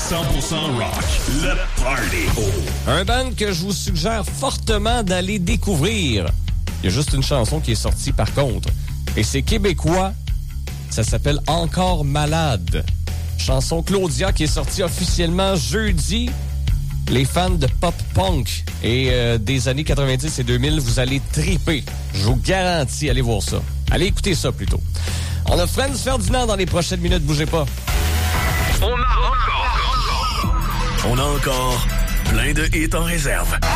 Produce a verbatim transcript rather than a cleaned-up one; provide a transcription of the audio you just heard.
cent pour cent rock, le party. Un band que je vous suggère fortement d'aller découvrir. Il y a juste une chanson qui est sortie par contre. Et c'est québécois. Ça s'appelle Encore malade. Chanson Claudia qui est sortie officiellement jeudi. Les fans de pop-punk et euh, des années quatre-vingt-dix et deux mille, vous allez triper. Je vous garantis, allez voir ça. Allez écouter ça plutôt. On a Franz Ferdinand dans les prochaines minutes, bougez pas. On a encore, on a encore plein de hits en réserve.